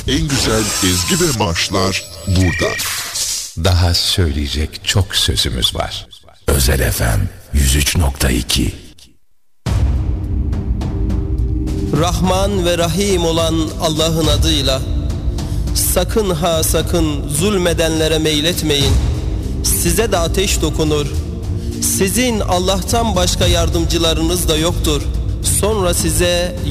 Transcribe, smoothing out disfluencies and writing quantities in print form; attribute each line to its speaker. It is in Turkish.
Speaker 1: en güzel ezgi ve marşlar burada.
Speaker 2: Daha söyleyecek çok sözümüz var.
Speaker 3: Özel FM 103.2.
Speaker 4: Rahman ve Rahim olan Allah'ın adıyla. Sakın ha sakın zulmedenlere meyletmeyin. Size de ateş dokunur. Sizin Allah'tan başka yardımcılarınız da yoktur. Sonra size